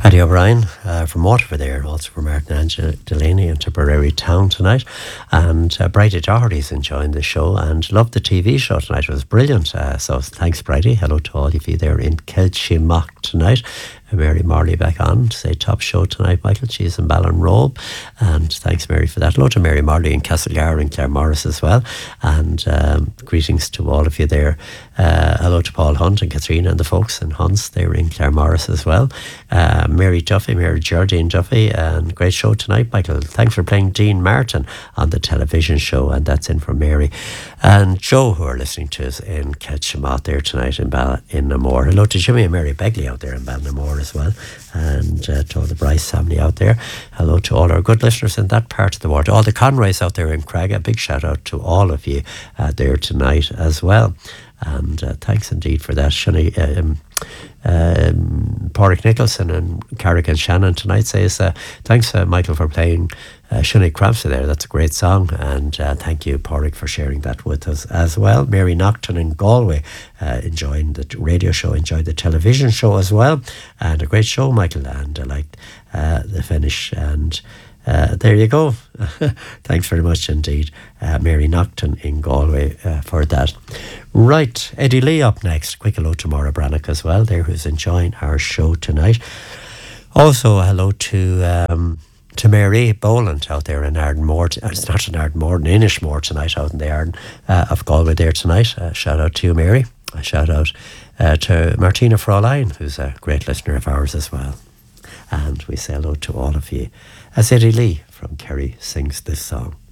Paddy O'Brien from Waterford there, also from Martin Angela Delaney in Tipperary Town tonight. And Bridie Doherty's enjoying the show and loved the TV show tonight. It was brilliant. So thanks, Bridie. Hello to all of you there in Kelchimock tonight. Mary Marley back on to say top show tonight, Michael. She's in Ballinrobe, and thanks, Mary, for that. Hello to Mary Marley in Castlegar and Clare Morris as well, and greetings to all of you there. Hello to Paul Hunt and Katrina and the folks in Hunts there in Clare Morris as well. Mary Duffy, Mary Geraldine Duffy, and great show tonight, Michael. Thanks for playing Dean Martin on the television show, and that's in from Mary and Joe, who are listening to us in Ketchemot there tonight in Namore. Hello to Jimmy and Mary Begley out there in Ballinamore as well, and to all the Bryce family out there. Hello to all our good listeners in that part of the world, all the Conrays out there in Craig. A big shout out to all of you there tonight as well, and thanks indeed for that. Shunny, Pádraig Nicholson and Carrigan Shannon tonight says thanks Michael for playing Shunny Crampsey there. That's a great song, and thank you, Pádraig, for sharing that with us as well. Mary Nocton in Galway enjoying the radio show, enjoyed the television show as well, and a great show, Michael, and I liked the finish, and there you go. Thanks very much indeed, Mary Nocton in Galway, for that. Right, Eddie Lee up next. Quick hello to Maura Brannock as well there, who's enjoying our show tonight. Also hello to Mary Boland out there in Ardmore. It's not in Ardmore, in Inishmore tonight, out in the Arden of Galway there tonight. Shout out to you, Mary. A shout out to Martina Fraulein, who's a great listener of ours as well. And we say hello to all of you as Eddie Lee from Kerry sings this song.